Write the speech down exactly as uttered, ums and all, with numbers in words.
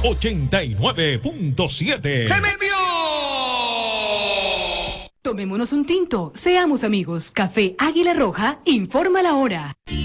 ochenta y nueve punto siete. ¡Se metió! Tomémonos un tinto, seamos amigos. Café Águila Roja, informa la hora.